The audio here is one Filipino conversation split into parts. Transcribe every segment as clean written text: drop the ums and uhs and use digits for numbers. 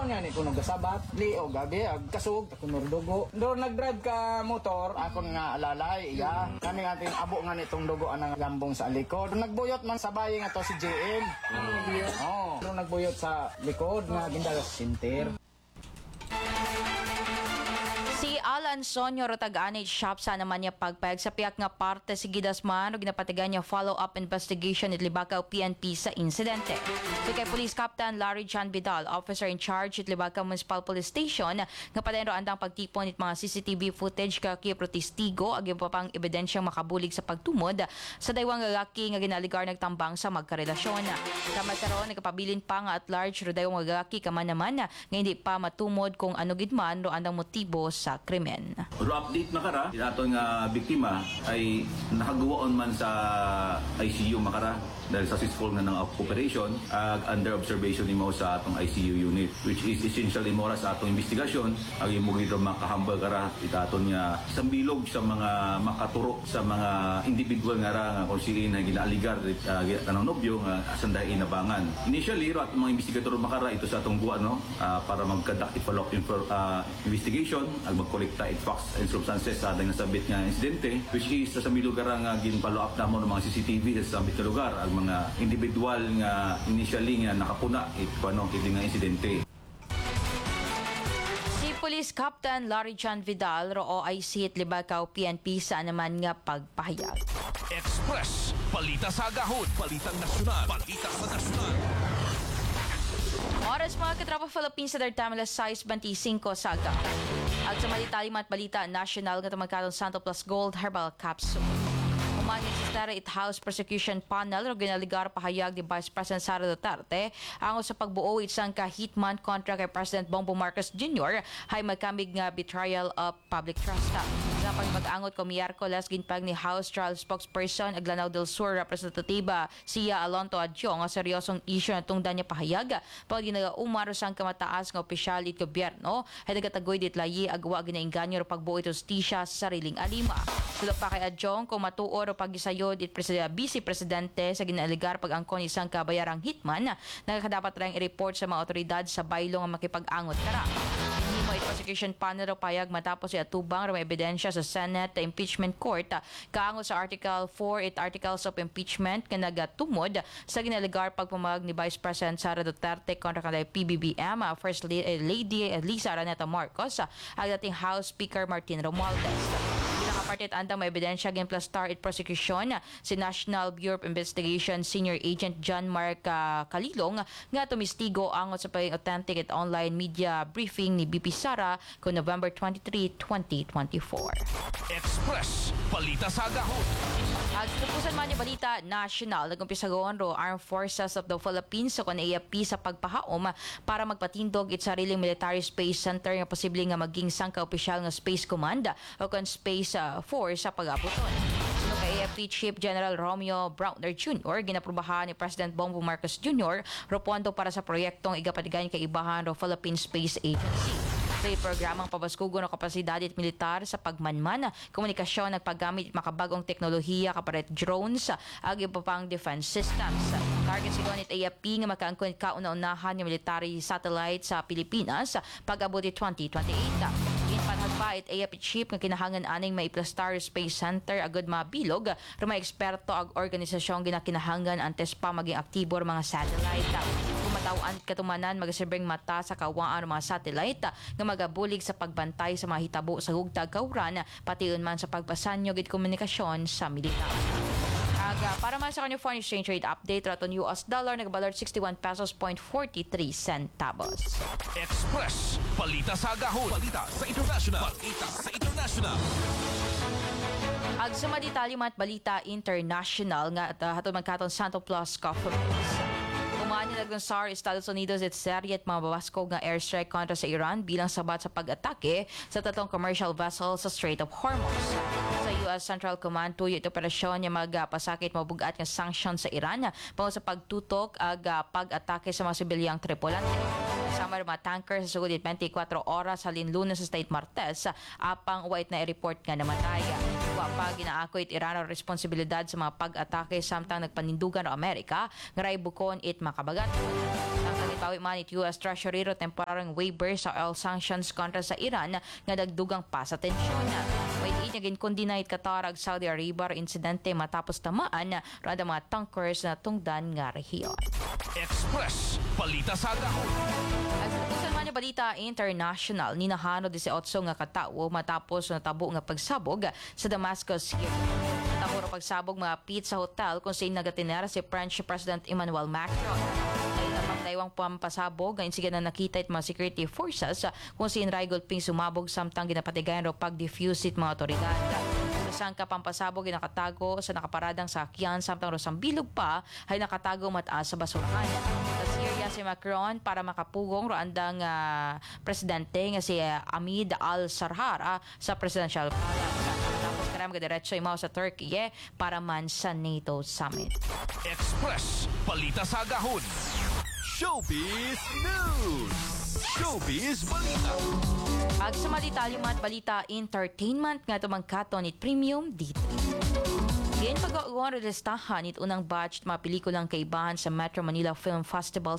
Kaon yan, kuno gasabat, li o gabi, ag kasug, kuno dugo. Doon nag-drive ka motor, akon nga alalay, iya. Kami nga abo nga nitong dugo anang gambong sa likod. Nagbuyot man sa bayi nga to si JM. Oo. Doon nagbuyot sa likod nga gindaga sa sinter. Si Alan Sonyo rotag-anage shop sa naman niya pagpayag sa piyak nga parte si Gidasman o ginapatigan niya follow-up investigation at Libakaw PNP sa insidente. So kay Police Captain Larry John Vidal, officer in charge at Libakaw Municipal Police Station, nga padenro andang pagtipon it mga CCTV footage kay protistigo ag yung papang ebidensyang makabulig sa pagtumod sa daywang lalaki nga ginaligar nagtambang sa magkarelasyon. Kamay karon nagpabilin pa nga at large ro daywang lalaki kaman naman nga hindi pa matumod kung ano gidman ro andang motibo sa krimen. Update na kara, aton nga biktima ay nakagawaon man sa ICU makara dahil successful na ng operation under observation nimo sa atong ICU unit, which is essential imo sa atong investigasyon ag imo gito makahambal kara itaton nga isang bilog sa mga makaturo sa mga individual nga kung sino na ginaaligar kanang nobyo nga sanday inabangan. Initially ro atong mga investigador makara ito sa atong buwan para mag-conduct follow-up investigation ag mag-kolekta facts and circumstances sa nasabit nga insidente, which is sa lugar nga gin-follow up namo ng mga CCTV sa sabit nga lugar ag mga individual nga initially nga nakapuna kiti nga insidente. Si Police Captain Larry John Vidal ro OIC at Libakaw PNP sa naman nga pagpahayag. Express, balita sa agahon, balitang nasyonal, balita sa nasyonal. Oras mga katrapa Philippines sa Dartamala size 25 sa agahon. At sa malitalimat balita, national nga tamagkatong Santo Plus Gold Herbal Capsule. Umangin sa State House Prosecution Panel o ginaligar pahayag ni Vice President Sara Duterte ang sa pagbuo isang ka-hitman kontra kay President Bongbong Marcos Jr. hay magkamig nga betrayal of public trust. Sa pagmag-angot ko miyerkules ginpag ni House Trial Spokesperson Aglanaw del Sur Representativa Sia Alonto Adjo nga seryosong issue na tungdan niya pahayag pag ginagaumaro sang kamataas nga opisyal it gobyerno ay nagatagoy dit layi agwa ginainganyo pagbuo ito justisya sa sariling alima. Sulap pa kay Adjong kung matuor pagisayod it Vice Presidente sa ginaligar pag-angkon isang kabayarang hitman na nakadapat lang i-report sa mga otoridad sa baylo nga makipag-angot kara. Hindi mo prosecution panel o payag matapos si atubang may ebidensya sa Senate Impeachment Court kaangot sa Article 4 it Articles of Impeachment nga nagatumod sa ginaligar pagpamag ni Vice President Sara Duterte kontra kanay PBBM First Lady Lisa Araneta Marcos ang dating House Speaker Martin Romualdez. Pinakapartit andang may ebidensya again plus star it prosecution si National Bureau of Investigation Senior Agent John Mark Kalilong nga tumistigo angot sa paging authentic at online media briefing ni BP Sara kung November 23, 2024. Express, balita sa agahon. At tapusan man yung balita national, nagumpisagon ro Armed Forces of the Philippines sa AFP sa pagpahaom para magpatindog it sariling military space center nga posible nga maging sangka opisyal nga Space Command o kon Space Force sa pag-abuton. Sino kay AFP Chief General Romeo Browner Jr. ginaprubahan ni President Bongbong Marcos Jr. ropondo para sa proyektong igapatigan kay ibahan ro Philippine Space Agency. Sa programang pabaskugo ng kapasidad at militar sa pagmanman, komunikasyon, nagpagamit at makabagong teknolohiya kaparet drones ag iba pang defense systems. Target sigon it AFP nga makaangkon kauna-unahan ng military satellite sa Pilipinas pag-abot 2028. Ginpanhag pa it AFP Chief nga kinahangan aning may Plastar Space Center agad mabilog rumay eksperto ag organisasyon ginakinahangan antes pa maging aktibo mga satellite. Kumatawan katumanan magaserbeng mata sa kawaan ng mga satellite nga magabulig sa pagbantay sa mga hitabo sa hugtag kauran pati man sa pagpasanyo gid komunikasyon sa militar. Para man sa kanyo foreign exchange rate update raton US dollar nagbalor 61 pesos point 43 centavos. Express, balita sa agahon, balita sa international, balita sa international. Ag sa maditalyo mat balita international nga hatod magkaton Santo Plus Conference. Umani nagdang SAR Estados Unidos at Syria at mga babaskog nga airstrike kontra sa Iran bilang sabat sa pag-atake sa tatlong commercial vessel sa Strait of Hormuz. Sa U.S. Central Command, tuyo ito operasyon niya magpasakit mabugat ng sanction sa Iran pango sa pagtutok ag pag-atake sa mga sibilyang tripulante. Kasama rin mga tanker sa sugod 24 oras halin Lunes sa State Martes apang white na i-report nga namatay. Wa pa ginaako it Iran ang responsibilidad sa mga pag-atake samtang nagpanindugan ng Amerika nga ray bukon it makabagat. Samtang ipawi man it US Treasury ro temporarang waiver sa oil sanctions kontra sa Iran nga dagdugang pa sa tensyon. May inyagin kundinahit Qatar ag Saudi Arabia insidente matapos tamaan rada mga tankers na tungdan nga rehiyon. Express Balita sa Agahon. At sa tusan man yung balita international, ninahano 18 nga katao matapos natabo nga pagsabog sa Damascus, Syria. Natabo na pagsabog mga pizza hotel kung saan nagatinera si French President Emmanuel Macron. Ay namang daywang pampasabog ngayon sige na nakita it mga security forces kung saan Raigol Ping sumabog samtang ginapatigayan ro pag-defuse it mga otoridad. Isang kapampasabog nakatago sa nakaparadang sakyan samtang rosang bilog pa ay nakatago mataas sa basurahan. Sa Syria si Macron para makapugong roandang presidente nga si Hamid al-Sarhar sa presidential palace. Tapos karam gadiretso imaw sa Turkey para man sa NATO summit. Express Balita sa Agahon. Showbiz News. Showbiz Balita. Ag sa malitalyumat balita entertainment nga tumangkaton it premium D3. Yan pag-uwan listahan it unang batch mga pelikulang kaibahan sa Metro Manila Film Festival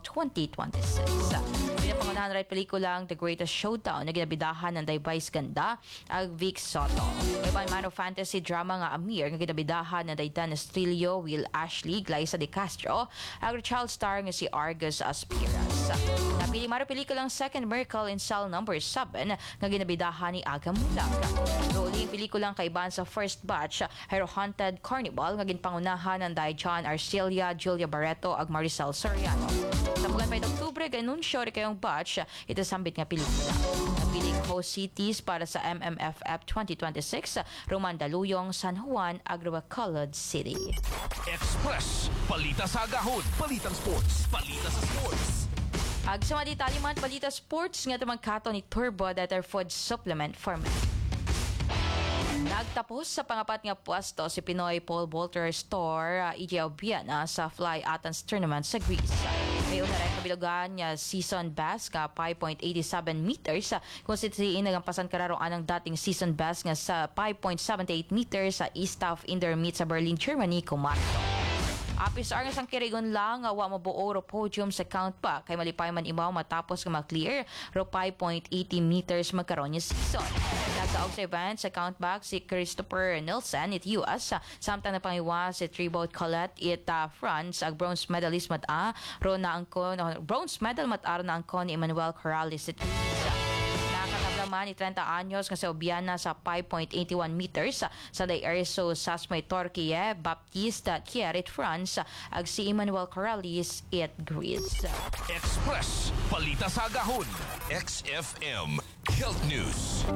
2026. Pinapangunahan rin pelikulang The Greatest Showdown na ginabidahan ng Daybay's Ganda ag Vic Soto. Ibang man of fantasy drama nga Amir nga ginabidahan ng Daydan Estrillo, Will Ashley, Glyza De Castro ag child star nga si Argus Aspiras. Napili maro pelikulang Second Miracle in Cell No. 7 nga ginabidahan ni Aga Mulag. Rolling pelikulang kaibahan sa first batch Hero Haunted Carnival nga ginpangunahan ng John Arcelia, Julia Barreto ag Maricel Soriano. Sa buwan pa Oktubre ganunsyo rin kayong batch ito sambit nga pelikula. Napiling host cities para sa MMFF 2026 Romandaluyong, San Juan, Bacolod City. Express Balita sa Agahon. Balitang sports. Balita sa sports. Ag sa mga detalye man balita sports nga tumangkaton ni Turbo Dater Food Supplement for Men. Nagtapos sa pangapat nga pwesto si Pinoy Pole Vaulter Store EJ Obiana sa Fly Athens Tournament sa Greece. May una rin kabilugan niya season best ka 5.87 meters kung sitiin nagampasan kararo anang dating season best nga sa 5.78 meters sa East Staff Indoor Meet sa Berlin, Germany kumarto. Apis ang isang kirigon lang wa mabuo ro podium sa count pa kay malipay man imaw matapos nga ma-clear ro 5.80 meters magkaroon niya season. Nagdaog sa event sa count back si Christopher Nielsen it US samtang napangiwa si Tribot Colette it France ag bronze medalist mata ro na angkon bronze medal mata ro na angkon ni Emmanuel Corrales it Nakakablaman ni 30 anyos nga sa Obiana sa 5.81 meters sa Daerso Sasmay Torquie Baptiste Thierry France ag si Emmanuel Corrales it Greece. Express Balita sa Agahon. XFM Health News.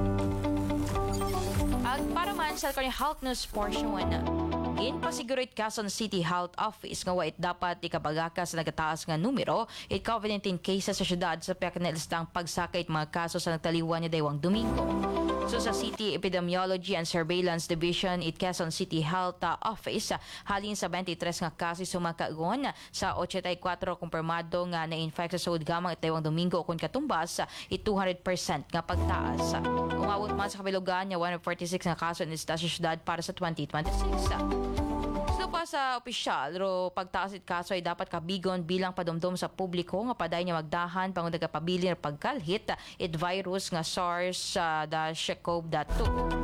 Ag para man sa kanyang health news portion Ginpasigurate Quezon City Health Office nga wait dapat ikabagaka sa nagataas nga numero it COVID-19 cases sa syudad sa pagkanilistang pagsakay mga kaso sa nagtaliwan ni Daywang Domingo. So sa City Epidemiology and Surveillance Division it Quezon City Health Office halin sa 23 nga kaso sumakagon sa 84 kumpirmado nga na-infect sa sud gamang it Daywang Domingo kung katumbas it 200% nga pagtaas. Umabot man sa kabilugan nga 146 nga kaso in sa syudad para sa 2026. So pa sa opisyal, ro pagtaas it kaso ay dapat kabigon bilang padumdum sa publiko nga paday niya magdahan pangod nagapabilin pagkalhit it virus nga SARS-CoV-2.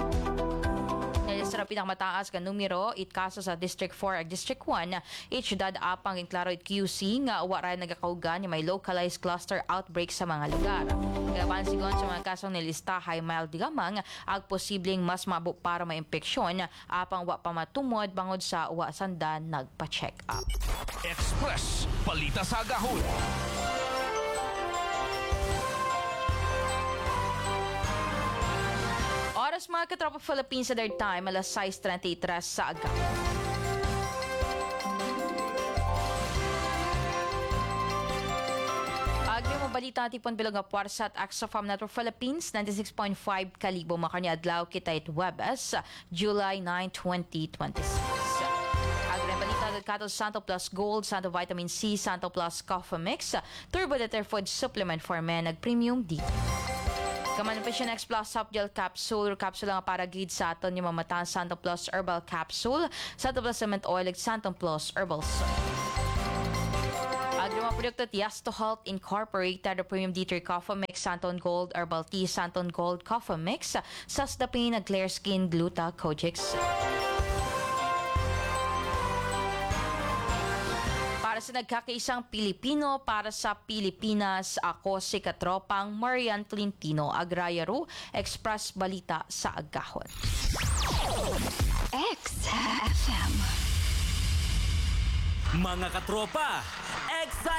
Sa pinakamataas ka numero it kaso sa District 4 at District 1 it syudad apang klaro it QC nga waray nagakaugan ni may localized cluster outbreak sa mga lugar. Kaya pansigon sa mga kasong nilista high mild digamang ag posibleng mas mabo para maimpeksyon apang wa pa matumod bangod sa wa sanda nagpa-check up. Express Balita sa Agahon. Oras mga katropa Philippines at their time, alas 6:33 sa aga. Agri mo balita tipon bilang nga puwarsa at Axofam Network Philippines 96.5 kalibo makanya adlaw kita it Webes July 9, 2026. Agri balita Kato Santo Plus Gold, Santo Vitamin C, Santo Plus Coffee Mix, Turbo Deter Food Supplement for Men, nag-premium D. Kamanipasyon X Plus Soft Gel Capsule, capsule nga para gid sa aton yung mamatahan Santo Plus Herbal Capsule, Santo Plus Cement Oil, ug Santo Plus Herbal Soap. Ang mga produkto Tiasto Health Incorporated, Premium D3 Coffee Mix, Santon Gold Herbal Tea, Santon Gold Coffee Mix, Sasdapine, Clear Skin, Gluta, Kojex. Para sa nagkakaisang Pilipino, para sa Pilipinas, ako si Katropang Marian Tolentino, Agrariaro, Express Balita sa Agahon. XFM. Mga katropa,